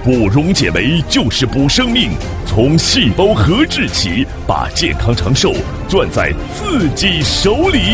不溶解酶就是补生命，从细胞核制起，把健康长寿攥在自己手里。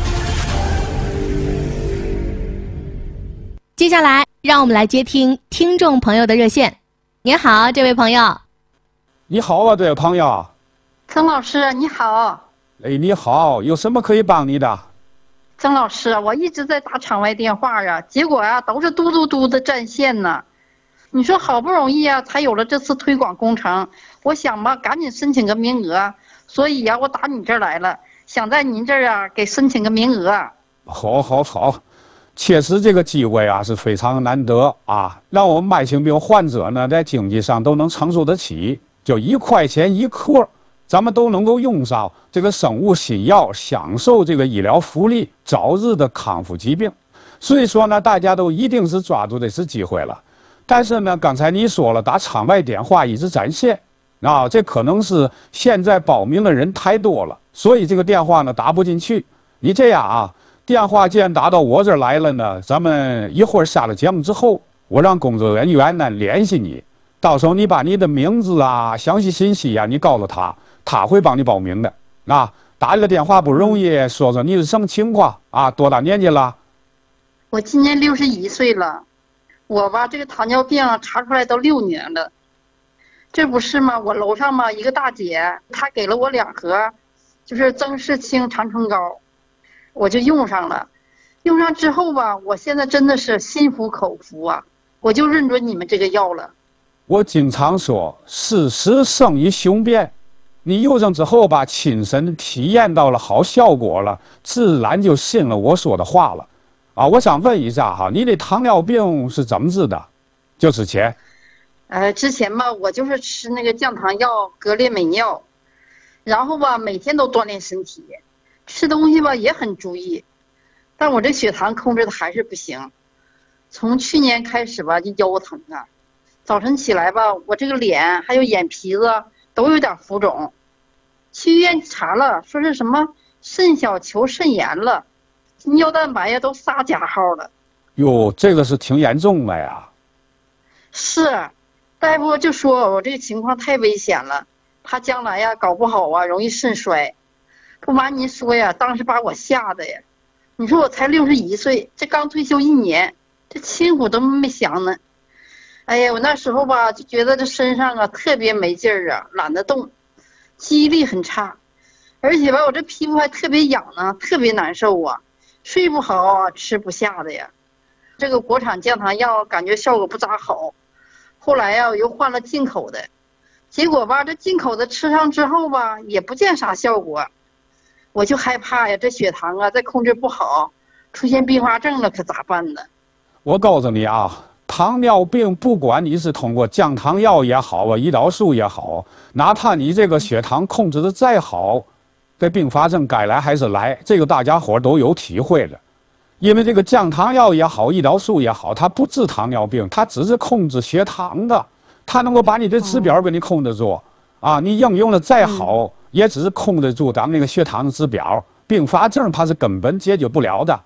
接下来，让我们来接听听众朋友的热线。您好，这位朋友。 你好啊，这位朋友。 曾老师，你好。 哎，你好，有什么可以帮你的？ 曾老师，我一直在打场外电话啊，结果啊都是嘟嘟嘟的占线呢。你说好不容易啊，才有了这次推广工程，我想吧，赶紧申请个名额，所以呀，我打你这儿来了，想在您这儿啊给申请个名额。 好。确实，这个机会啊是非常难得啊，让我们慢性病患者呢在经济上都能承受得起，就1块钱1克，咱们都能够用上这个生物新药，享受这个医疗福利，早日的康复疾病。所以说呢，大家都一定是抓住这次机会了。但是呢，刚才你说了，打场外电话一直占线啊，这可能是现在报名的人太多了，所以这个电话呢打不进去。你这样啊。电话既然打到我这儿来了呢，咱们一会儿下了节目之后，我让工作人员呢联系你，到时候你把你的名字啊、详细信息啊，你告诉他，他会帮你报名的。啊，打这个电话不容易，说说你是什么情况啊？多大年纪了？ 我今年61岁了，我吧这个糖尿病查出来都6年了，这不是吗？我楼上嘛一个大姐，她给了我2盒，就是增视清长春膏。我就用上了，用上之后吧，我现在真的是心服口服啊！我就认准你们这个药了。 我经常说，事实胜于雄辩。你用上之后吧，亲身体验到了好效果了，自然就信了我说的话了。啊，我想问一下哈，你的糖尿病是怎么治的？就之前？ 之前吧，我就是吃那个降糖药格列美脲，然后吧，每天都锻炼身体。吃东西吧也很注意，但我这血糖控制的还是不行。从去年开始吧就腰疼啊，早晨起来吧，我这个脸还有眼皮子都有点浮肿，去医院查了，说是什么肾小球肾炎了，尿蛋白呀都撒加号了。 哟，这个是挺严重的呀。 是，大夫就说我这个情况太危险了，他将来呀搞不好啊容易肾衰。不瞒您说呀，当时把我吓得呀！你说我才61岁，这刚退休1年，这亲骨都没降呢。哎呀，我那时候吧就觉得这身上啊特别没劲儿啊，懒得动，记忆力很差，而且吧我这皮肤还特别痒呢，特别难受啊，睡不好啊，吃不下的呀。这个国产降糖药感觉效果不咋好，后来呀我又换了进口的，结果吧这进口的吃上之后吧也不见啥效果。我就害怕呀，这血糖啊再控制不好，出现并发症了可咋办呢？ 我告诉你啊，糖尿病不管你是通过降糖药也好啊，胰岛素也好，哪怕你这个血糖控制的再好，这并发症该来还是来，这个大家伙都有体会的。因为这个降糖药也好，胰岛素也好，它不治糖尿病，它只是控制血糖的，它能够把你的指标给你控制住。啊，你应用的再好，也只是控制住咱们那个血糖的指标，并发症它是根本解决不了的。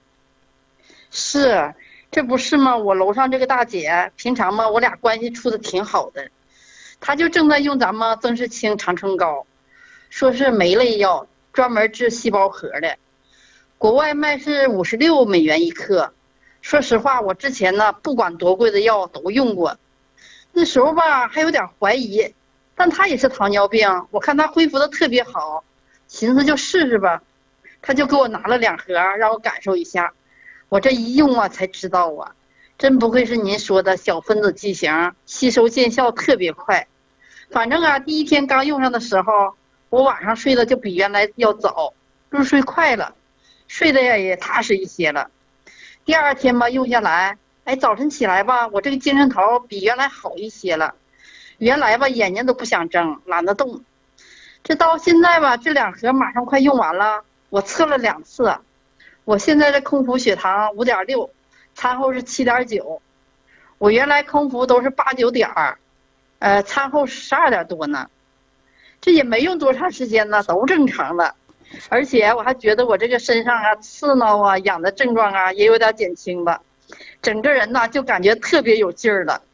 是，这不是吗？我楼上这个大姐，平常嘛我俩关系处的挺好的，她就正在用咱们增视清长春膏，说是酶类药，专门治细胞核的，国外卖是56美元1克。说实话，我之前呢不管多贵的药都用过，那时候吧还有点怀疑。但他也是糖尿病，我看他恢复的特别好，寻思就试试吧。他就给我拿了2盒，让我感受一下。我这一用啊，才知道啊，真不愧是您说的小分子剂型，吸收见效特别快。反正啊，第1天刚用上的时候，我晚上睡的就比原来要早，入睡快了，睡得也踏实一些了。第2天吧，用下来，哎，早晨起来吧，我这个精神头比原来好一些了。原来吧眼睛都不想睁，懒得动，这到现在吧这2盒马上快用完了，我测了2次，我现在这空腹血糖5.6，餐后是7.9，我原来空腹都是8、9点，餐后12点多呢，这也没用多长时间呢，都正常了，而且我还觉得我这个身上啊刺挠啊痒的症状啊也有点减轻了，整个人呢就感觉特别有劲儿了。